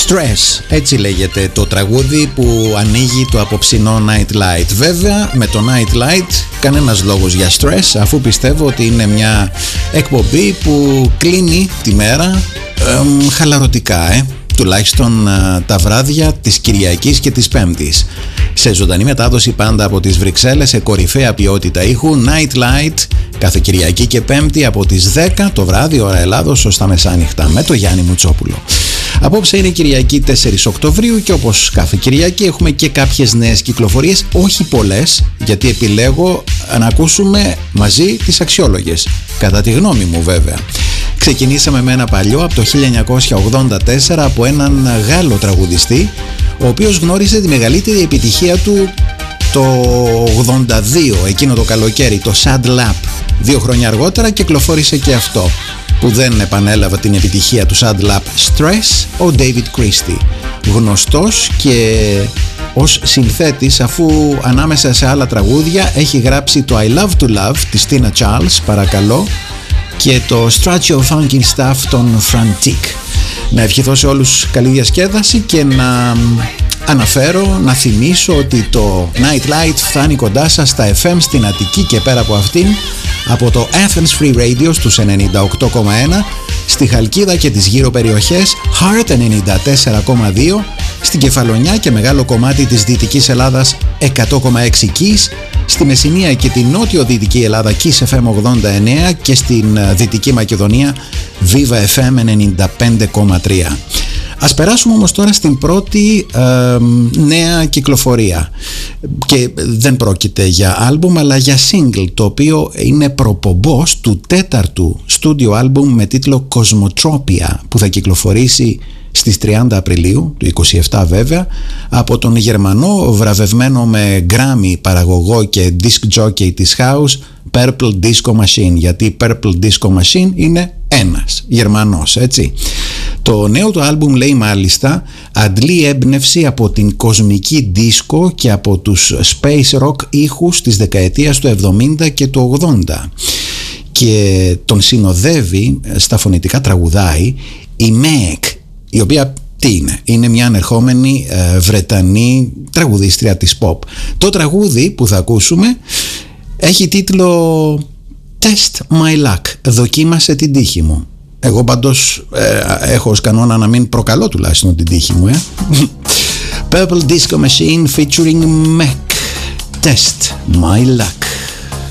Stress, έτσι λέγεται το τραγούδι που ανοίγει το απόψινό Night Light. Βέβαια με το Night Light κανένας λόγος για stress, αφού πιστεύω ότι είναι μια εκπομπή που κλείνει τη μέρα χαλαρωτικά, τουλάχιστον τα βράδια της Κυριακής και της Πέμπτης. Σε ζωντανή μετάδοση πάντα από τις Βρυξέλλες, σε κορυφαία ποιότητα ήχου, Night Light, κάθε Κυριακή και Πέμπτη από τις 10 το βράδυ, ώρα Ελλάδος, ως τα μεσάνυχτα, με το Γιάννη Μουτσόπουλο. Απόψε είναι Κυριακή 4 Οκτωβρίου και όπως κάθε Κυριακή έχουμε και κάποιες νέες κυκλοφορίες, όχι πολλές, γιατί επιλέγω να ακούσουμε μαζί τις αξιόλογες, κατά τη γνώμη μου βέβαια. Ξεκινήσαμε με ένα παλιό από το 1984 από έναν Γάλλο τραγουδιστή, ο οποίος γνώρισε τη μεγαλύτερη επιτυχία του το 82, εκείνο το καλοκαίρι, το Sad Lap. 2 χρόνια αργότερα κυκλοφόρησε και αυτό, που δεν επανέλαβε την επιτυχία του Sad Lap, Stress, ο David Christie, γνωστός και ως συνθέτης, αφού ανάμεσα σε άλλα τραγούδια έχει γράψει το I Love to Love της Tina Charles, παρακαλώ, και το Stretch Your Funky Stuff των Frantic. Να ευχηθώ σε όλους καλή διασκέδαση και να αναφέρω, να θυμίσω ότι το Night Light φτάνει κοντά σας στα FM στην Αττική και πέρα από αυτήν, από το Athens Free Radio στους 98,1, στη Χαλκίδα και τις γύρω περιοχές Heart 94,2, στην Κεφαλονιά και μεγάλο κομμάτι της Δυτικής Ελλάδας 100,6 Kiss, στη Μεσσηνία και την νότιο-δυτική Ελλάδα Kiss FM 89 και στην Δυτική Μακεδονία Viva FM 95,3. Ας περάσουμε όμως τώρα στην πρώτη νέα κυκλοφορία, και δεν πρόκειται για άλμπουμ αλλά για single, το οποίο είναι προπομπός του 4ου στούντιο άλμπουμ με τίτλο Cosmotropia, που θα κυκλοφορήσει στις 30 Απριλίου του 27 βέβαια, από τον Γερμανό βραβευμένο με Grammy παραγωγό και disc jockey της house Purple Disco Machine, γιατί Purple Disco Machine είναι ένας Γερμανός, έτσι. Το νέο του άλμπουμ, λέει, μάλιστα αντλεί έμπνευση από την κοσμική δίσκο και από τους space rock ήχους της δεκαετίας του 70 και του 80, και τον συνοδεύει στα φωνητικά τραγουδάει η Meg, η οποία τι είναι? Είναι μια ανερχόμενη Βρετανή τραγουδίστρια της pop. Το τραγούδι που θα ακούσουμε έχει τίτλο Test My Luck, δοκίμασε την τύχη μου. Εγώ πάντως έχω ως κανόνα να μην προκαλώ τουλάχιστον την τύχη μου. Purple Disco Machine featuring Meg, Test My Luck.